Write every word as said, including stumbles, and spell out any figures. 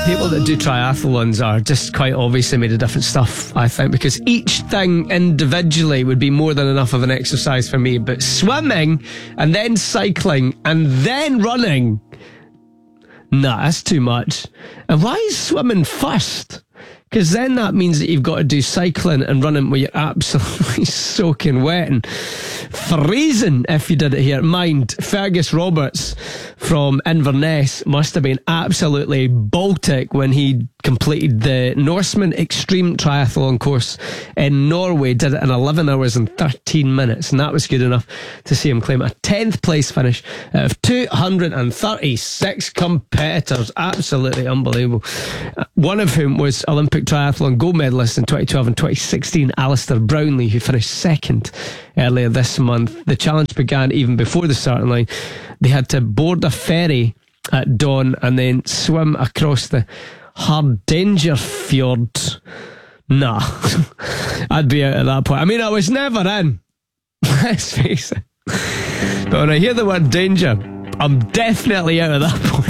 People that do triathlons are just quite obviously made of different stuff, I think, because each thing individually would be more than enough of an exercise for me. But swimming and then cycling and then running, nah, that's too much. And why is swimming first? Because then that means that you've got to do cycling and running where you're absolutely soaking wet and freezing if you did it here. Mind, Fergus Roberts from Inverness must have been absolutely Baltic when he completed the Norseman Extreme Triathlon course in Norway. Did it in eleven hours and thirteen minutes, and that was good enough to see him claim a tenth place finish out of two hundred thirty-six competitors. Absolutely unbelievable. One of whom was Olympic triathlon gold medalist in twenty twelve and twenty sixteen, Alistair Brownlee, who finished second earlier this month. The challenge began even before the starting line. They had to board a ferry at dawn and then swim across the Hardangerfjord. Nah, I'd be out at that point. I mean, I was never in. Let's face it. But when I hear the word danger, I'm definitely out at that point.